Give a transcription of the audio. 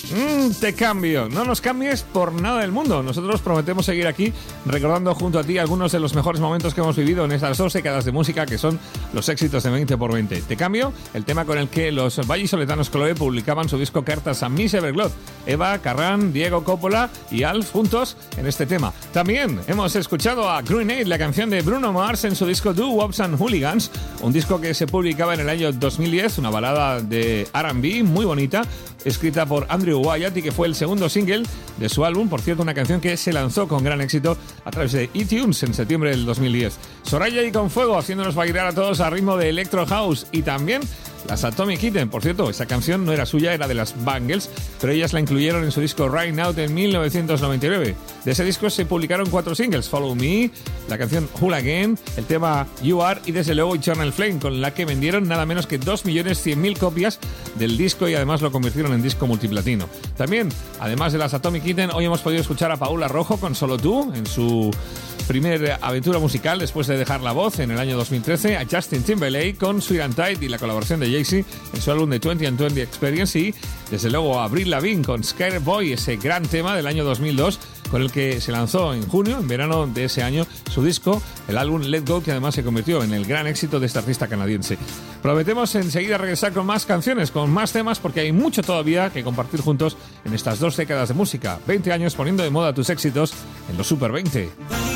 Te cambio. No nos cambies por nada del mundo. Nosotros prometemos seguir aquí recordando junto a ti algunos de los mejores momentos que hemos vivido en estas 2 décadas de música que son los éxitos de 20x20. Te cambio, el tema con el que los vallisoletanos Chloe publicaban su disco Cartas a Miss Everglot. Eva, Carrán, Diego Coppola y Alf juntos en este tema. También hemos escuchado a Grenade, la canción de Bruno Mars en su disco Do Wops and Hooligans, un disco que se publicaba en el año 2010, una balada de R&B muy bonita, escrita por Andrew Wyatt y que fue el segundo single de su álbum, por cierto, una canción que se lanzó con gran éxito a través de iTunes en septiembre del 2010. Soraya y Con Fuego haciéndonos bailar a todos a ritmo de Electro House, y también las Atomic Kitten. Por cierto, esa canción no era suya, era de las Bangles, pero ellas la incluyeron en su disco Right Now en 1999. De ese disco se publicaron 4 singles: Follow Me, la canción Whole Again, el tema You Are y desde luego Eternal Flame, con la que vendieron nada menos que 2.100.000 copias del disco y además lo convirtieron en disco multiplatino. También, además de las Atomic Kitten, hoy hemos podido escuchar a Paula Rojo con Solo Tú en su primera aventura musical después de dejar la voz en el año 2013, a Justin Timberlake con Sweet and Tight y la colaboración de Jay-Z en su álbum de 20 and 20 Experience, y desde luego a Avril Lavigne con Scare Boy, ese gran tema del año 2002 con el que se lanzó en junio, en verano de ese año, su disco, el álbum Let Go, que además se convirtió en el gran éxito de esta artista canadiense. Prometemos enseguida regresar con más canciones, con más temas, porque hay mucho todavía que compartir juntos en estas 2 décadas de música. 20 años poniendo de moda tus éxitos en los Super 20.